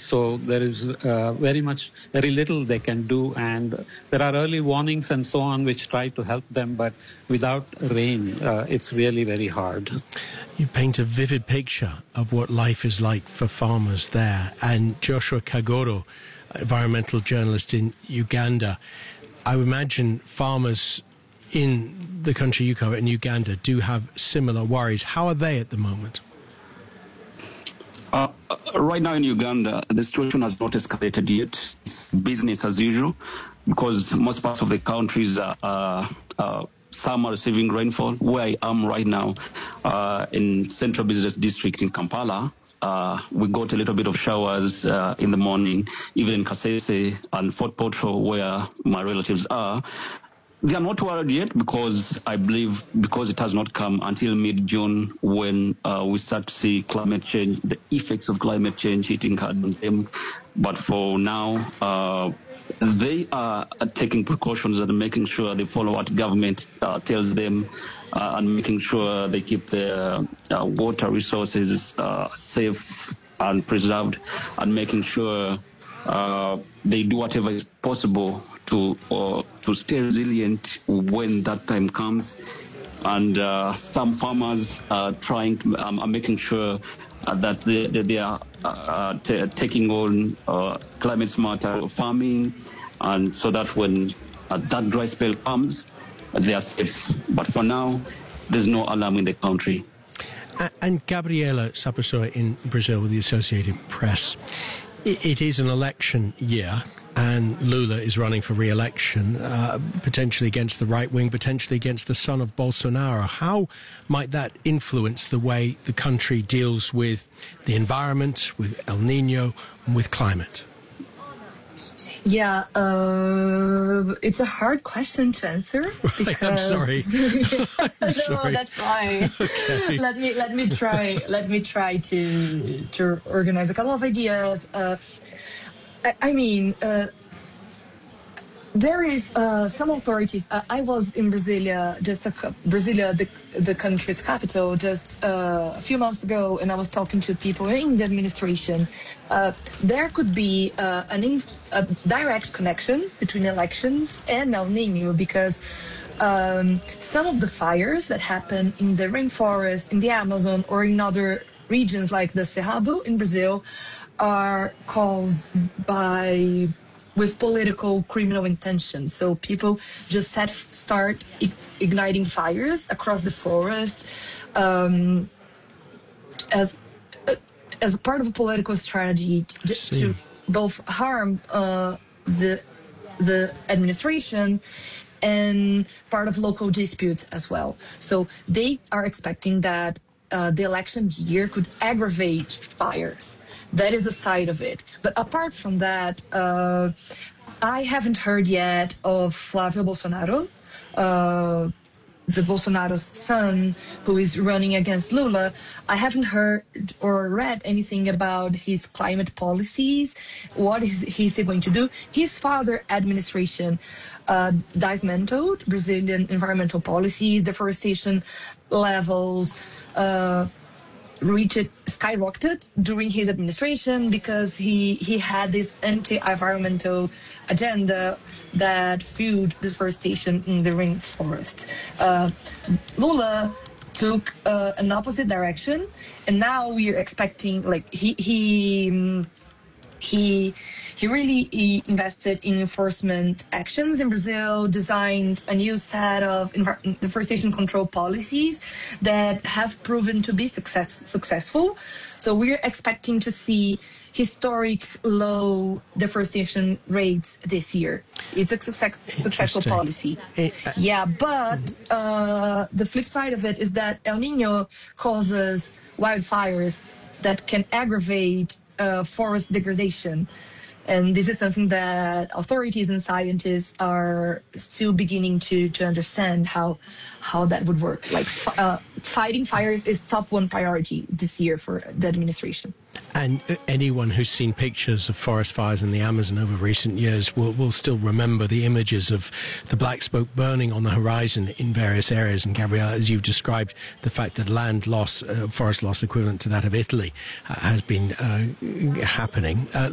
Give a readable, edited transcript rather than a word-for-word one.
so there is very little they can do. And there are early warnings and so on which try to help them, but without rain, it's really very hard. You paint a vivid picture of what life is like for farmers there. And Joshua Kagoro, environmental journalist in Uganda, I would imagine farmers in the country you cover, in Uganda, do have similar worries. How are they at the moment? Right now in Uganda, the situation has not escalated yet. It's business as usual, because most parts of the countries some are receiving rainfall. Where I am right now, in Central Business District in Kampala, we got a little bit of showers in the morning, even in Kasese and Fort Portal, where my relatives are. They are not worried yet, because I believe because it has not come until mid-June, when we start to see climate change, the effects of climate change hitting hard on them. But for now, they are taking precautions and making sure they follow what government tells them, and making sure they keep their water resources safe and preserved, and making sure they do whatever is possible to stay resilient when that time comes. And some farmers are are making sure that they are taking on climate smart farming, and so that when that dry spell comes, they are safe. But for now, there's no alarm in the country. And Gabriela Sapassoa in Brazil with the Associated Press. It is an election year, and Lula is running for re-election, potentially against the right wing, potentially against the son of Bolsonaro. How might that influence the way the country deals with the environment, with El Nino, and with climate? Yeah, it's a hard question to answer. Right, I'm sorry. No, sorry. that's fine. Okay. Let me try to organize a couple of ideas. There is some authorities. I was in Brasilia, Brasilia, the country's capital, just a few months ago, and I was talking to people in the administration. There could be a direct connection between elections and El Nino, because some of the fires that happen in the rainforest, in the Amazon, or in other regions like the Cerrado in Brazil are caused with political criminal intention. So people just start igniting fires across the forest as a part of a political strategy to both harm the administration and part of local disputes as well. So they are expecting that the election year could aggravate fires. That is a side of it. But apart from that, I haven't heard yet of Flávio Bolsonaro, the Bolsonaro's son, who is running against Lula. I haven't heard or read anything about his climate policies. What is he going to do? His father administration dismantled Brazilian environmental policies, deforestation levels, skyrocketed during his administration, because he had this anti-environmental agenda that fueled deforestation in the rainforest. Lula took an opposite direction, and now we are expecting, like, he really invested in enforcement actions in Brazil, designed a new set of deforestation control policies that have proven to be successful. So we're expecting to see historic low deforestation rates this year. It's a successful policy. But the flip side of it is that El Nino causes wildfires that can aggravate forest degradation. And this is something that authorities and scientists are still beginning to understand how that would work. Like fighting fires is top one priority this year for the administration. And anyone who's seen pictures of forest fires in the Amazon over recent years will still remember the images of the black smoke burning on the horizon in various areas. And Gabriela, as you've described, the fact that land loss, forest loss equivalent to that of Italy, has been happening.